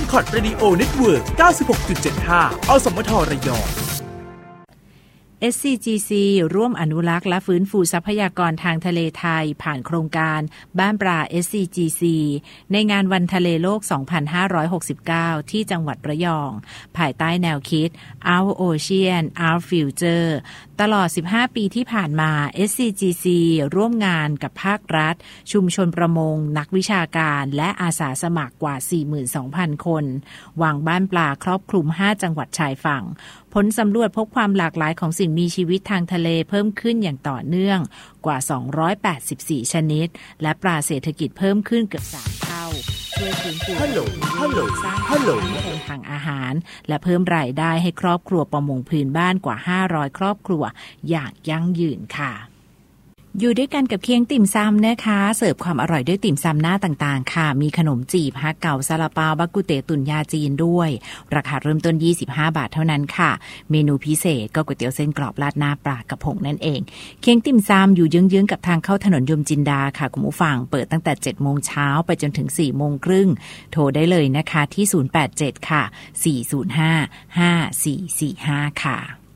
MCOT Radio Network 96.75 อสมทระยอง SCGC ร่วมอนุรักษ์และฟื้นฟูทรัพยากรทางทะเลไทยผ่านโครงการบ้านปลา SCGC ในงานวันทะเลโลก 2569 ที่จังหวัดระยองภายใต้แนวคิด Our Ocean Our Future ตลอด 15 ปีที่ผ่านมา SCGC ร่วมงานกับภาครัฐชุมชนประมงนักวิชาการและอาสาสมัครกว่า 42,000 คนวางบ้านปลาครอบคลุม 5 จังหวัดชายฝั่งผลสำรวจพบความหลากหลายของสิ่งมีชีวิตทางทะเลเพิ่มขึ้นอย่างต่อเนื่องกว่า 284 ชนิดและปลาเศรษฐกิจเพิ่มขึ้นเกือบ 3 เท่าช่วยฟื้นฟูสร้างความมั่นคงทางอาหารและเพิ่มรายได้ให้ครอบครัวประมงพื้นบ้านกว่า 500 ครอบครัวอย่างยั่งยืนค่ะอยู่ด้วยกันกับเคียงติ่มซำนะคะเสิร์ฟความอร่อยด้วยติ่มซำหน้าต่างๆค่ะมีขนมจีบฮักเก๋าซาลาเปาบักกุเตตุ๋นยาจีนด้วยราคาเริ่มต้น25 บาทเท่านั้นค่ะเมนูพิเศษก็ก๋วยเตี๋ยวเส้นกรอบราดหน้าปลากระพงนั่นเองเคียงติ่มซำอยู่เยื้องๆกับทางเข้าถนนยมจินดาค่ะคุณผู้ฟังเปิดตั้งแต่ 7:00 นไปจนถึง 4:30 นโทรได้เลยนะคะที่087ค่ะ4055445ค่ะ